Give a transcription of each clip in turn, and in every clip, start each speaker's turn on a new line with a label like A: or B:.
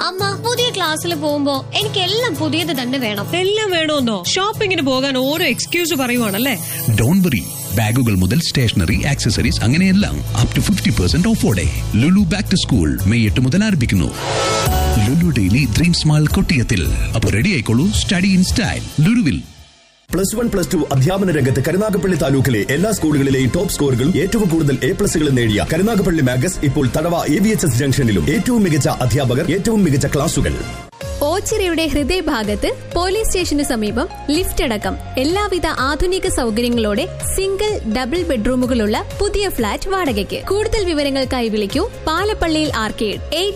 A: അമ്മ, പുതിയ ക്ലാസ്സിൽ പോകുമ്പോ എനിക്കെല്ലാം പുതിയത് തന്നെ വേണം.
B: എല്ലാം വേണമെന്നോ? ഷോപ്പിങ്ങിന് പോകാൻ ഓരോ എക്സ്ക്യൂസ് പറയുവാണല്ലേ?
C: ഡോണ്ട് വറി, ബാഗുകൾ മുതൽ സ്റ്റേഷനറി, ആക്സസറീസ് അങ്ങനെയെല്ലാം up to 50% ഓഫോടെ. Lulu back to school May 8 മുതൽ ആരംഭിക്കുന്നു. Lulu daily dream small കൊട്ടിയത്തിൽ. അപ്പോൾ റെഡി ആയിക്കോളൂ, സ്റ്റഡി ഇൻ സ്റ്റൈൽ ലുലുവിൽ.
D: +1, +2 അധ്യാപന രംഗത്ത് കരുനാഗപ്പള്ളി താലൂക്കിലെ എല്ലാ സ്കൂളുകളിലെയും ടോപ്പ് സ്കോറുകളും ഏറ്റവും കൂടുതൽ A+കളും നേടിയ കരുനാഗപ്പള്ളി മാഗസ് ഇപ്പോൾ തടവ AVHS ജംഗ്ഷനിലും. ഏറ്റവും മികച്ച അധ്യാപകർ, ഏറ്റവും മികച്ച ക്ലാസുകൾ.
E: ഓച്ചിറയുടെ ഹൃദയഭാഗത്ത് പോലീസ് സ്റ്റേഷന് സമീപം ലിഫ്റ്റ് അടക്കം എല്ലാവിധ ആധുനിക സൗകര്യങ്ങളോടെ സിംഗിൾ ഡബിൾ ബെഡ്റൂമുകളുള്ള പുതിയ ഫ്ളാറ്റ് വാടകയ്ക്ക്. കൂടുതൽ വിവരങ്ങൾക്കായി വിളിക്കൂ പാലപ്പള്ളിയിൽ ആർക്കേഡ്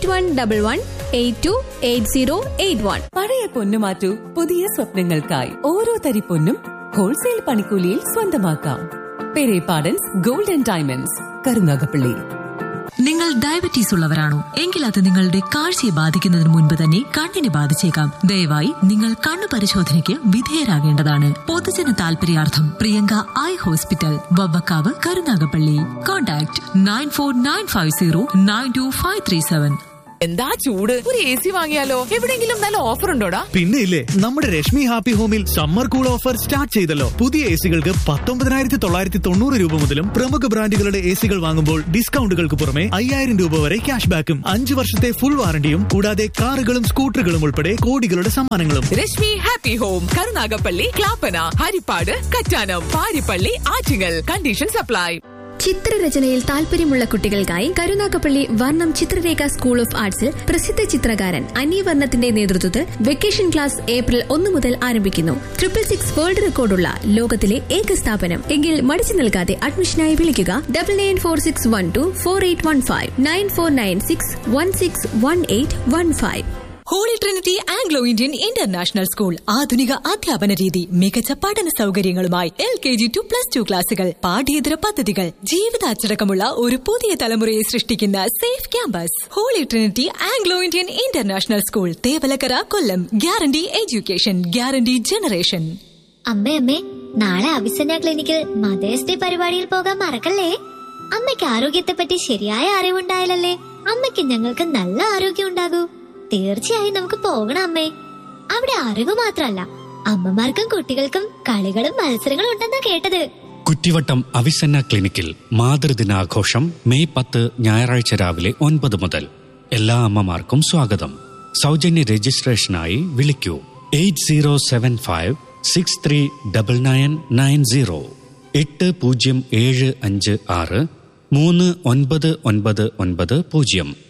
E: 8111828081.
F: പഴയ പൊന്നു മാറ്റൂ, പുതിയ സ്വപ്നങ്ങൾക്കായി. ഓരോ തരി പൊന്നും ഹോൾസെയിൽ പണിക്കൂലിയിൽ സ്വന്തമാക്കാം. Perepadans gold and diamonds, Karunagappally.
G: നിങ്ങൾ ഡയബറ്റീസ് ഉള്ളവരാണോ? എങ്കിൽ അത് നിങ്ങളുടെ കാഴ്ചയെ ബാധിക്കുന്നതിന് മുൻപ് തന്നെ കണ്ണിനെ ബാധിച്ചേക്കാം. ദയവായി നിങ്ങൾ കണ്ണു പരിശോധനയ്ക്ക് വിധേയരാകേണ്ടതാണ്. പൊതുജന താൽപര്യാർത്ഥം Priyanka eye hospital, Vavvakkavu, Karunagappally. Contact 9495092537.
H: എന്താ ചൂട്, ഒരു AC വാങ്ങിയാലോ? എവിടെയെങ്കിലും നല്ല ഓഫർ ഉണ്ടോടാ?
I: പിന്നെ ഇല്ലേ, നമ്മുടെ രശ്മി ഹാപ്പി ഹോമിൽ സമ്മർ കൂൾ ഓഫർ സ്റ്റാർട്ട് ചെയ്തല്ലോ. പുതിയ ACകൾക്ക് 19,990 രൂപ മുതലും പ്രമുഖ ബ്രാൻഡുകളുടെ ACകൾ വാങ്ങുമ്പോൾ ഡിസ്കൗണ്ടുകൾക്ക് പുറമെ 5,000 രൂപ വരെ ക്യാഷ് ബാക്കും 5 വർഷത്തെ ഫുൾ വാറണ്ടിയും കൂടാതെ കാറുകളും സ്കൂട്ടറുകളും ഉൾപ്പെടെ കോടികളുടെ സമ്മാനങ്ങളും.
H: Rashmi happy home, Karunagappally, Clappana, Harippad, Kattanam, Parippally, Attingal. Condition supply.
E: ചിത്രരചനയിൽ താല്പര്യമുള്ള കുട്ടികൾക്കായി കരുനാഗപ്പള്ളി വർണ്ണം ചിത്രരേഖ സ്കൂൾ ഓഫ് ആർട്സിൽ പ്രസിദ്ധ ചിത്രകാരൻ അനിവർണ്ണത്തിന്റെ നേതൃത്വത്തിൽ വെക്കേഷൻ ക്ലാസ് April 1 മുതൽ ആരംഭിക്കുന്നു. 666 വേൾഡ് റെക്കോർഡുള്ള ലോകത്തിലെ ഏക സ്ഥാപനം. എങ്കിൽ മടിച്ചു നിൽക്കാതെ അഡ്മിഷനായി വിളിക്കുക 9946124815 9496161815.
G: Holy Trinity Anglo Indian international school. ആധുനിക അധ്യാപന രീതി, മികച്ച പഠന സൗകര്യങ്ങളുമായി LKG to +2 ക്ലാസുകൾ, പാഠ്യേതര പദ്ധതികൾ, ജീവിതാച്ചടക്കമുള്ള ഒരു പുതിയ തലമുറയെ സൃഷ്ടിക്കുന്ന safe campus. Holy Trinity Anglo Indian international school, Thevalakkara, കൊല്ലം. Guarantee education, guarantee generation.
A: അമ്മേ, നാളെ അഭിസന്യ ക്ലിനിക്കിൽ മദേഴ്സ് ഡേ പരിപാടിയിൽ പോകാൻ മറക്കല്ലേ. അമ്മയ്ക്ക് ആരോഗ്യത്തെ പറ്റി ശരിയായ അറിവുണ്ടായാലല്ലേ അമ്മയ്ക്ക് ഞങ്ങൾക്ക് നല്ല ആരോഗ്യം ഉണ്ടാകൂ. തീർച്ചയായും നമുക്ക് പോകണം അമ്മേ. അവിടെ അറിവ് മാത്രല്ല, അമ്മമാർക്കും കുട്ടികൾക്കും കളികളും മത്സരങ്ങളും ഉണ്ടെന്നാ കേട്ടത്.
J: കുറ്റിവട്ടം അവിസന്ന ക്ലിനിക്കിൽ മാതൃദിനാഘോഷം May 10 ഞായറാഴ്ച രാവിലെ 9 മുതൽ. എല്ലാ അമ്മമാർക്കും സ്വാഗതം. സൗജന്യ രജിസ്ട്രേഷനായി വിളിക്കൂ 8075639990 807556399990.